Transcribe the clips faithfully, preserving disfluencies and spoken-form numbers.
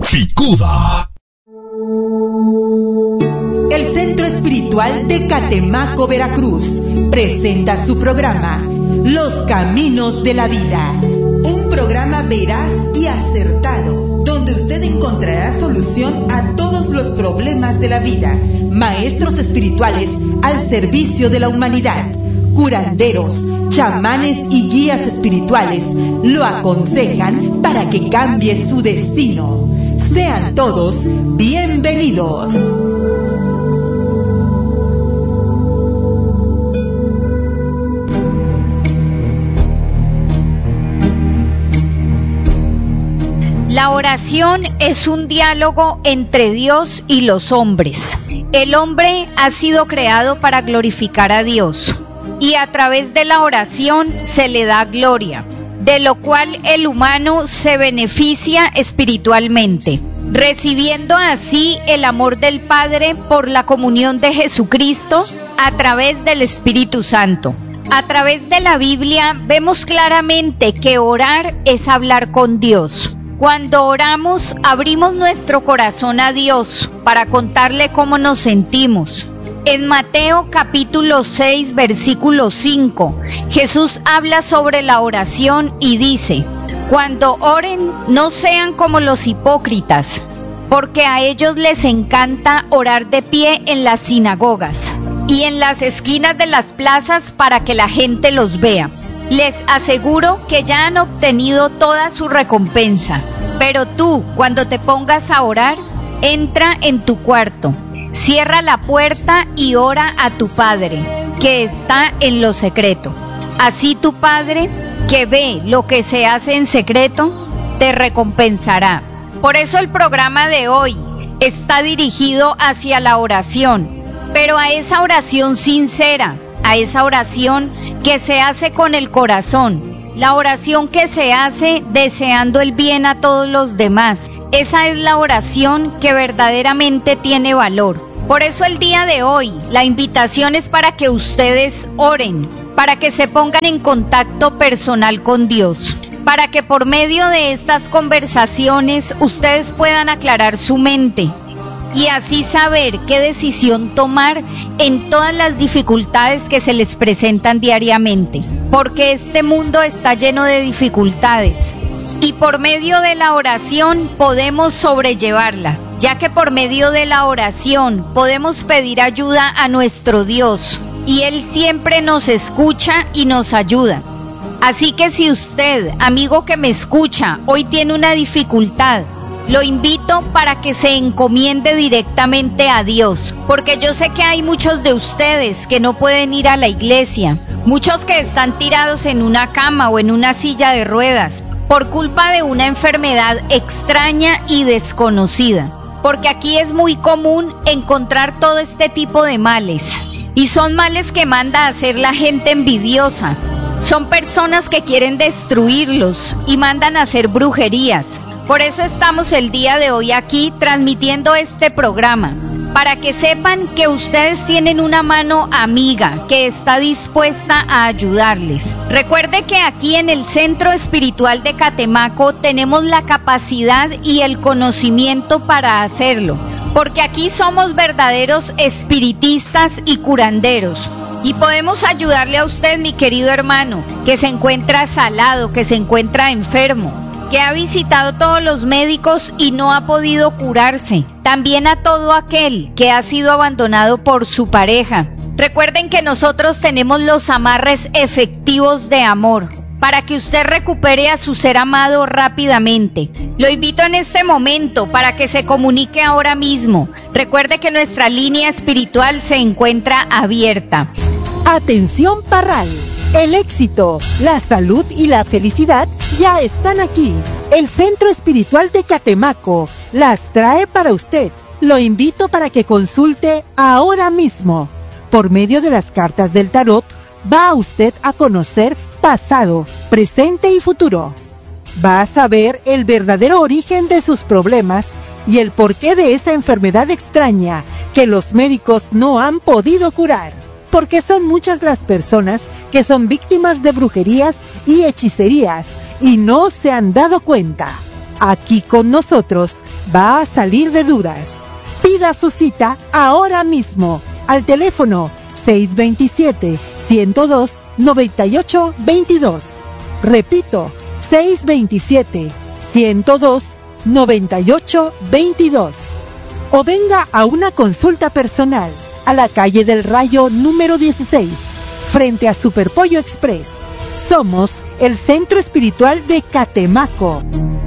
Picuda. El Centro Espiritual de Catemaco, Veracruz, presenta su programa Los Caminos de la Vida. Un programa veraz y acertado, donde usted encontrará solución a todos los problemas de la vida. Maestros espirituales al servicio de la humanidad. Curanderos, chamanes y guías espirituales lo aconsejan para que cambie su destino. Sean todos bienvenidos. La oración es un diálogo entre Dios y los hombres. El hombre ha sido creado para glorificar a Dios y a través de la oración se le da gloria, de lo cual el humano se beneficia espiritualmente, recibiendo así el amor del Padre por la comunión de Jesucristo a través del Espíritu Santo. A través de la Biblia vemos claramente que orar es hablar con Dios. Cuando oramos, abrimos nuestro corazón a Dios para contarle cómo nos sentimos. En Mateo capítulo seis, versículo cinco, Jesús habla sobre la oración y dice: cuando oren, no sean como los hipócritas, porque a ellos les encanta orar de pie en las sinagogas y en las esquinas de las plazas para que la gente los vea. Les aseguro que ya han obtenido toda su recompensa. Pero tú, cuando te pongas a orar, entra en tu cuarto, cierra la puerta y ora a tu Padre, que está en lo secreto. Así tu Padre, que ve lo que se hace en secreto, te recompensará. Por eso el programa de hoy está dirigido hacia la oración, pero a esa oración sincera, a esa oración que se hace con el corazón, la oración que se hace deseando el bien a todos los demás. Esa es la oración que verdaderamente tiene valor. Por eso el día de hoy, la invitación es para que ustedes oren, para que se pongan en contacto personal con Dios, para que por medio de estas conversaciones ustedes puedan aclarar su mente y así saber qué decisión tomar en todas las dificultades que se les presentan diariamente, porque este mundo está lleno de dificultades y por medio de la oración podemos sobrellevarlas, ya que por medio de la oración podemos pedir ayuda a nuestro Dios y Él siempre nos escucha y nos ayuda. Así que si usted, amigo que me escucha, hoy tiene una dificultad, lo invito para que se encomiende directamente a Dios, porque yo sé que hay muchos de ustedes que no pueden ir a la iglesia, muchos que están tirados en una cama o en una silla de ruedas, por culpa de una enfermedad extraña y desconocida, porque aquí es muy común encontrar todo este tipo de males, y son males que manda a hacer la gente envidiosa, son personas que quieren destruirlos y mandan a hacer brujerías. Por eso estamos el día de hoy aquí transmitiendo este programa, para que sepan que ustedes tienen una mano amiga que está dispuesta a ayudarles. Recuerde que aquí en el Centro Espiritual de Catemaco tenemos la capacidad y el conocimiento para hacerlo, porque aquí somos verdaderos espiritistas y curanderos. Y podemos ayudarle a usted, mi querido hermano, que se encuentra salado, que se encuentra enfermo, que ha visitado todos los médicos y no ha podido curarse. También a todo aquel que ha sido abandonado por su pareja. Recuerden que nosotros tenemos los amarres efectivos de amor para que usted recupere a su ser amado rápidamente. Lo invito en este momento para que se comunique ahora mismo. Recuerde que nuestra línea espiritual se encuentra abierta. Atención Parral, el éxito, la salud y la felicidad ya están aquí. El Centro Espiritual de Catemaco las trae para usted. Lo invito para que consulte ahora mismo. Por medio de las cartas del tarot, va usted a conocer pasado, presente y futuro. Va a saber el verdadero origen de sus problemas y el porqué de esa enfermedad extraña que los médicos no han podido curar. Porque son muchas las personas que son víctimas de brujerías y hechicerías y no se han dado cuenta. Aquí con nosotros va a salir de dudas. Pida su cita ahora mismo al teléfono seis dos siete, uno cero dos, nueve ocho dos dos. Repito, seis dos siete, uno cero dos, nueve ocho dos dos. O venga a una consulta personal a la calle del Rayo número dieciséis, frente a Superpollo Express. Somos el Centro Espiritual de Catemaco.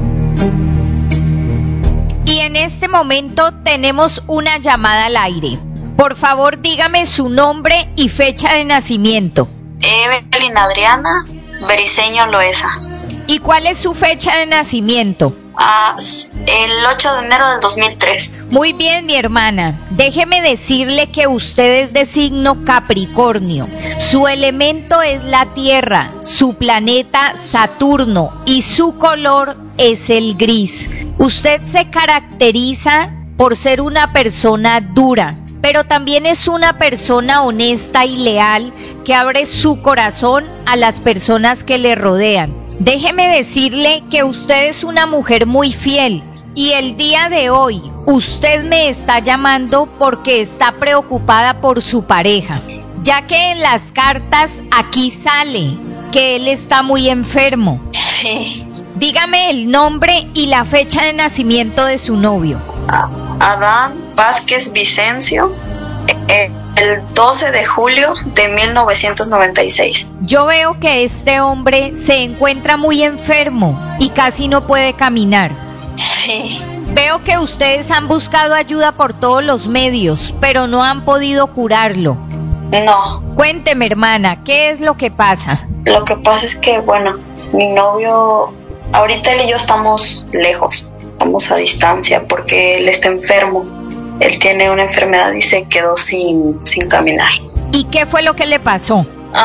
Y en este momento tenemos una llamada al aire. Por favor, dígame su nombre y fecha de nacimiento. Evelyn Adriana Bericeño Loesa. ¿Y cuál es su fecha de nacimiento? Ah, el ocho de enero del dos mil tres. Muy bien, mi hermana. Déjeme decirle que usted es de signo Capricornio. Su elemento es la Tierra, su planeta Saturno y su color es el gris. Usted se caracteriza por ser una persona dura, pero también es una persona honesta y leal que abre su corazón a las personas que le rodean. Déjeme decirle que usted es una mujer muy fiel y el día de hoy usted me está llamando porque está preocupada por su pareja, ya que en las cartas aquí sale que él está muy enfermo. Sí. Dígame el nombre y la fecha de nacimiento de su novio. Adán Vázquez Vicencio, eh, el doce de julio de mil novecientos noventa y seis. Yo veo que este hombre se encuentra muy enfermo y casi no puede caminar. Sí. Veo que ustedes han buscado ayuda por todos los medios, pero no han podido curarlo. No. Cuénteme, hermana, ¿qué es lo que pasa? Lo que pasa es que, bueno, mi novio, ahorita él y yo estamos lejos, estamos a distancia porque él está enfermo. Él tiene una enfermedad y se quedó sin, sin caminar. ¿Y qué fue lo que le pasó?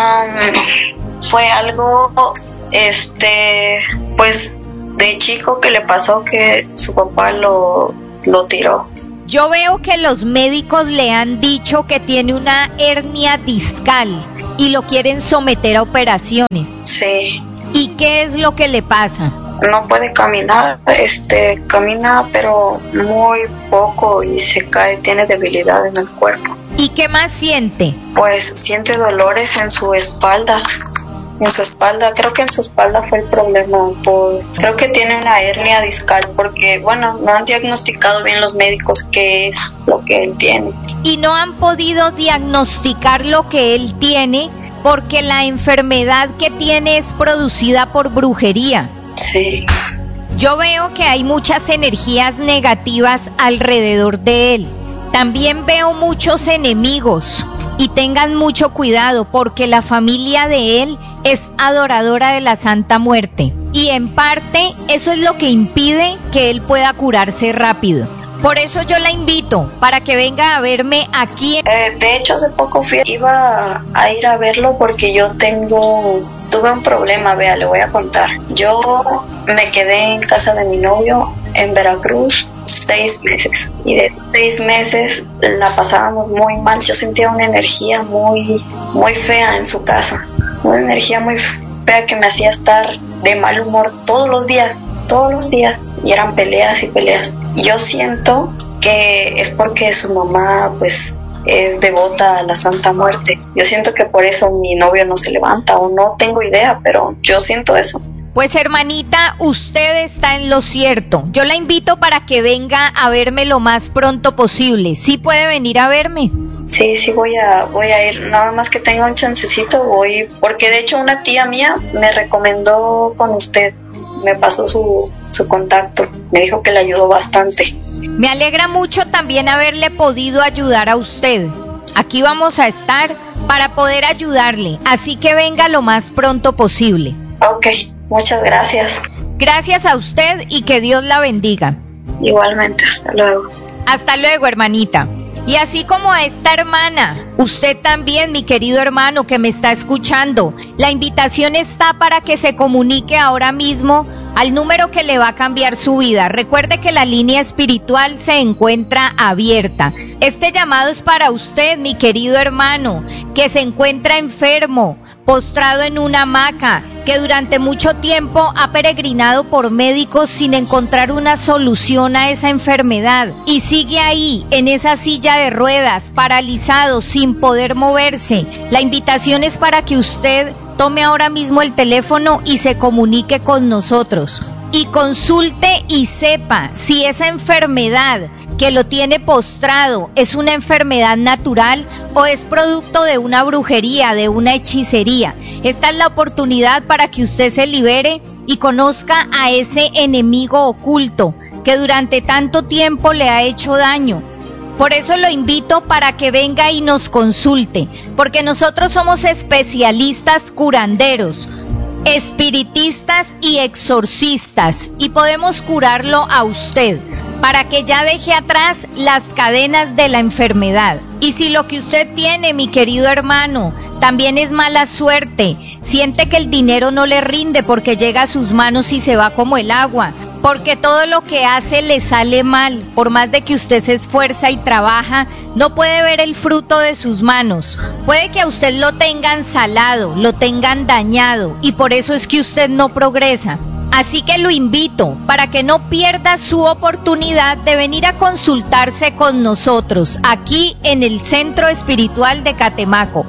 Um, fue algo, este, pues, de chico que le pasó que su papá lo, lo tiró. Yo veo que los médicos le han dicho que tiene una hernia discal y lo quieren someter a operaciones. Sí. ¿Y qué es lo que le pasa? No puede caminar, este, camina pero muy poco y se cae, tiene debilidad en el cuerpo. ¿Y qué más siente? Pues siente dolores en su espalda, en su espalda, creo que en su espalda fue el problema, por, creo que tiene una hernia discal porque, bueno, no han diagnosticado bien los médicos qué es lo que él tiene. Y no han podido diagnosticar lo que él tiene porque la enfermedad que tiene es producida por brujería. Sí. Yo veo que hay muchas energías negativas alrededor de él. También veo muchos enemigos y tengan mucho cuidado porque la familia de él es adoradora de la Santa Muerte y en parte eso es lo que impide que él pueda curarse rápido. Por eso yo la invito para que venga a verme aquí. Eh, de hecho, hace poco fui, iba a ir a verlo porque yo tengo, tuve un problema, vea, le voy a contar. Yo me quedé en casa de mi novio en Veracruz seis meses y de seis meses la pasábamos muy mal. Yo sentía una energía muy, muy fea en su casa, una energía muy fea que me hacía estar de mal humor todos los días. todos los días y eran peleas y peleas. Yo siento que es porque su mamá pues es devota a la Santa Muerte. Yo siento que por eso mi novio no se levanta o no tengo idea, pero yo siento eso. Pues hermanita, usted está en lo cierto. Yo la invito para que venga a verme lo más pronto posible. ¿Sí puede venir a verme? Sí, sí voy a voy a ir, nada más que tenga un chancecito voy, porque de hecho una tía mía me recomendó con usted. Me pasó su, su contacto, me dijo que le ayudó bastante. Me alegra mucho también haberle podido ayudar a usted. Aquí vamos a estar para poder ayudarle, así que venga lo más pronto posible. Ok, muchas gracias. Gracias a usted y que Dios la bendiga. Igualmente, hasta luego. Hasta luego, hermanita. Y así como a esta hermana, usted también, mi querido hermano que me está escuchando, la invitación está para que se comunique ahora mismo al número que le va a cambiar su vida. Recuerde que la línea espiritual se encuentra abierta. Este llamado es para usted, mi querido hermano, que se encuentra enfermo, postrado en una hamaca, que durante mucho tiempo ha peregrinado por médicos sin encontrar una solución a esa enfermedad y sigue ahí en esa silla de ruedas, paralizado, sin poder moverse. La invitación es para que usted tome ahora mismo el teléfono y se comunique con nosotros y consulte y sepa si esa enfermedad que lo tiene postrado es una enfermedad natural o es producto de una brujería, de una hechicería. Esta es la oportunidad para que usted se libere y conozca a ese enemigo oculto que durante tanto tiempo le ha hecho daño. Por eso lo invito para que venga y nos consulte, porque nosotros somos especialistas curanderos, espiritistas y exorcistas, y podemos curarlo a usted para que ya deje atrás las cadenas de la enfermedad. Y si lo que usted tiene, mi querido hermano, también es mala suerte, siente que el dinero no le rinde porque llega a sus manos y se va como el agua, porque todo lo que hace le sale mal, por más de que usted se esfuerza y trabaja, no puede ver el fruto de sus manos. Puede que a usted lo tengan salado, lo tengan dañado, y por eso es que usted no progresa. Así que lo invito para que no pierda su oportunidad de venir a consultarse con nosotros aquí en el Centro Espiritual de Catemaco.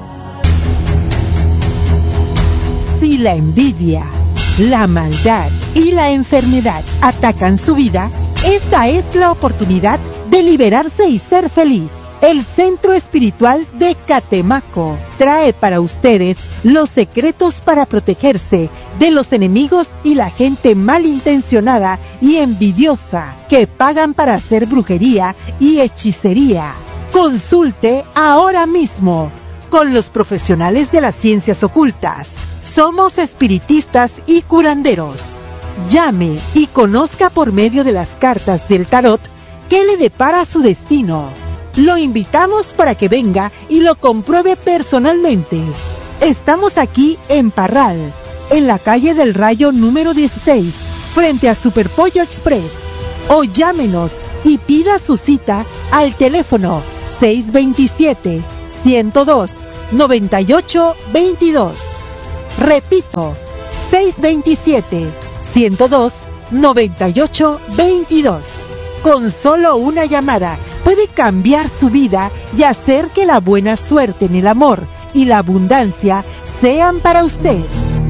Si la envidia, la maldad y la enfermedad atacan su vida, esta es la oportunidad de liberarse y ser feliz. El Centro Espiritual de Catemaco trae para ustedes los secretos para protegerse de los enemigos y la gente malintencionada y envidiosa que pagan para hacer brujería y hechicería. Consulte ahora mismo con los profesionales de las ciencias ocultas. Somos espiritistas y curanderos. Llame y conozca por medio de las cartas del tarot qué le depara su destino. Lo invitamos para que venga y lo compruebe personalmente. Estamos aquí en Parral, en la calle del Rayo número dieciséis, frente a Superpollo Express. O llámenos y pida su cita al teléfono seis dos siete, uno cero dos, nueve ocho dos dos. Repito, seis dos siete, uno cero dos, nueve ocho dos dos. Con solo una llamada puede cambiar su vida y hacer que la buena suerte en el amor y la abundancia sean para usted.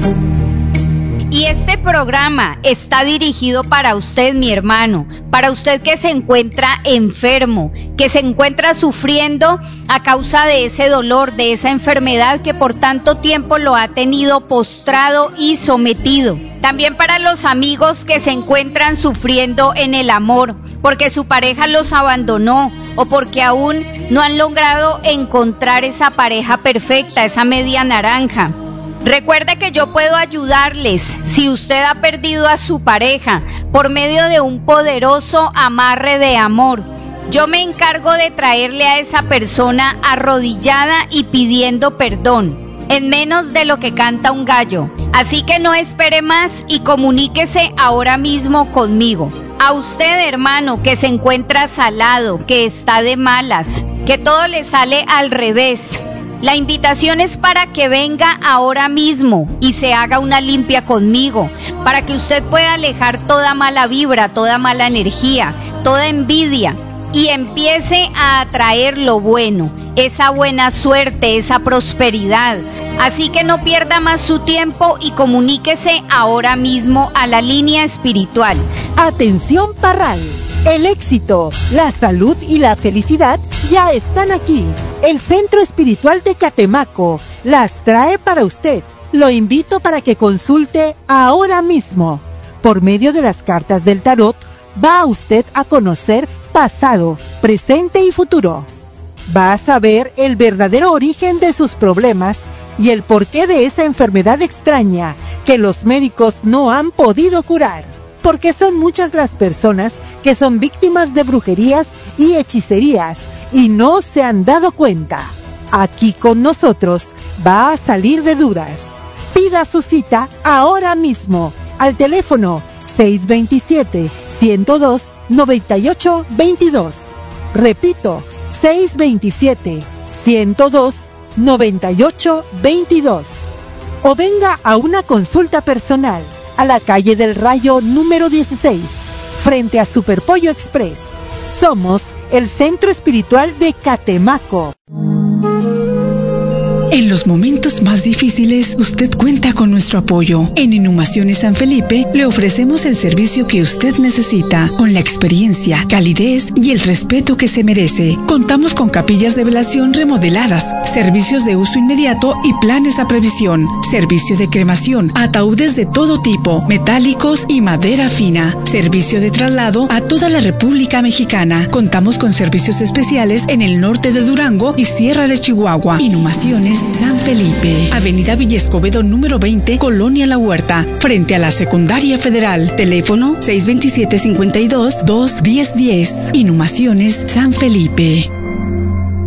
Y este programa está dirigido para usted, mi hermano, para usted que se encuentra enfermo, que se encuentra sufriendo a causa de ese dolor, de esa enfermedad que por tanto tiempo lo ha tenido postrado y sometido. También para los amigos que se encuentran sufriendo en el amor, porque su pareja los abandonó o porque aún no han logrado encontrar esa pareja perfecta, esa media naranja. Recuerde que yo puedo ayudarles si usted ha perdido a su pareja por medio de un poderoso amarre de amor. Yo me encargo de traerle a esa persona arrodillada y pidiendo perdón, en menos de lo que canta un gallo. Así que no espere más y comuníquese ahora mismo conmigo. A usted, hermano, que se encuentra salado, que está de malas, que todo le sale al revés, la invitación es para que venga ahora mismo y se haga una limpia conmigo, para que usted pueda alejar toda mala vibra, toda mala energía, toda envidia y empiece a atraer lo bueno, esa buena suerte, esa prosperidad. Así que no pierda más su tiempo y comuníquese ahora mismo a la línea espiritual. Atención Parral, el éxito, la salud y la felicidad ya están aquí. El Centro Espiritual de Catemaco las trae para usted. Lo invito para que consulte ahora mismo. Por medio de las cartas del tarot, va usted a conocer pasado, presente y futuro. Va a saber el verdadero origen de sus problemas y el porqué de esa enfermedad extraña que los médicos no han podido curar. Porque son muchas las personas que son víctimas de brujerías y hechicerías y no se han dado cuenta. Aquí con nosotros va a salir de dudas. Pida su cita ahora mismo al teléfono seis dos siete, uno cero dos, nueve ocho dos dos. Repito, seis dos siete, uno cero dos, nueve ocho dos dos. o venga a una consulta personal a la calle del Rayo número dieciséis, frente a Superpollo Express. Somos el Centro Espiritual de Catemaco. En los momentos más difíciles, usted cuenta con nuestro apoyo. En Inhumaciones San Felipe le ofrecemos el servicio que usted necesita, con la experiencia, calidez y el respeto que se merece. Contamos con capillas de velación remodeladas, servicios de uso inmediato y planes a previsión, servicio de cremación, ataúdes de todo tipo, metálicos y madera fina, servicio de traslado a toda la República Mexicana. Contamos con servicios especiales en el norte de Durango y Sierra de Chihuahua. Inhumaciones San Felipe, Avenida Villa Escobedo número veinte, Colonia La Huerta, frente a la Secundaria Federal. Teléfono seis dos siete, cinco dos, dos uno cero uno cero. Inhumaciones San Felipe.